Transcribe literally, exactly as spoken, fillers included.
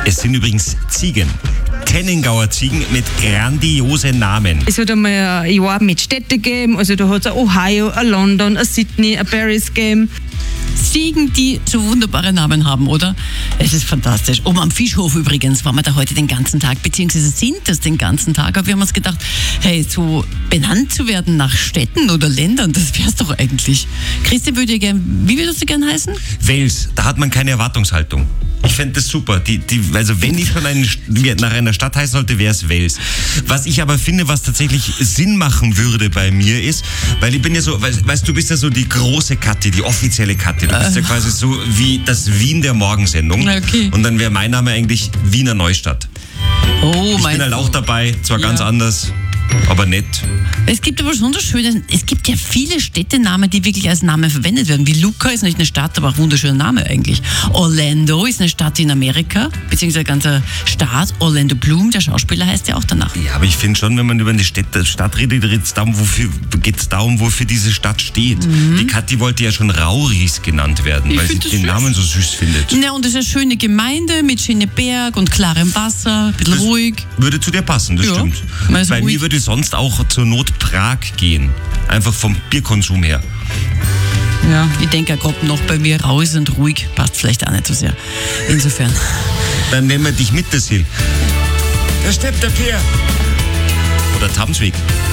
Es sind übrigens Ziegen. Tennengauer Ziegen mit grandiosen Namen. Es hat einmal ein Jahr mit Städte gegeben, also da hat es ein Ohio, ein London, ein Sydney, ein Paris gegeben. Ziegen, die so wunderbare Namen haben, oder? Es ist fantastisch. Oben am Fischhof übrigens waren wir da heute den ganzen Tag, beziehungsweise sind das den ganzen Tag. Aber wir haben uns gedacht, hey, so benannt zu werden nach Städten oder Ländern, das wär's doch eigentlich. Christi würde ja gern, wie würdest du gern heißen? Wales, da hat man keine Erwartungshaltung. Ich fände das super. Die, die, also wenn ich schon einen, nach einer Stadt heißen sollte, wäre es Wales. Was ich aber finde, was tatsächlich Sinn machen würde bei mir ist, weil ich bin ja so, weißt, weißt du bist ja so die große Kathi, die offizielle Kathi. Du bist ja quasi so wie das Wien der Morgensendung. Okay. Und dann wäre mein Name eigentlich Wiener Neustadt. Oh, ich bin halt auch dabei, zwar ja. ganz anders, aber nett. Es gibt aber schon so schöne, es gibt ja viele Städtenamen, die wirklich als Name verwendet werden. Wie Lucca ist nicht eine Stadt, aber auch ein wunderschöner Name eigentlich. Orlando ist eine Stadt in Amerika, beziehungsweise ein ganzer Staat. Orlando Bloom, der Schauspieler, heißt ja auch danach. Ja, aber ich finde schon, wenn man über eine Stadt, Stadt redet, geht es darum, wofür, geht's darum, wofür diese Stadt steht. Mhm. Die Kathi wollte ja schon Rauris genannt werden, ich weil sie den süß. Namen so süß findet. Ja, und es ist eine schöne Gemeinde mit schönem Berg und klarem Wasser, ein bisschen das ruhig. Würde zu dir passen, das ja. stimmt. Also bei ruhig. Mir würde sonst auch zur Not Prag gehen. Einfach vom Bierkonsum her. Ja, ich denke gerade noch bei mir raus und ruhig passt vielleicht auch nicht so sehr. Insofern. Dann nehmen wir dich mit, das Hill. Da steppt der Peer. Oder Thamsweg.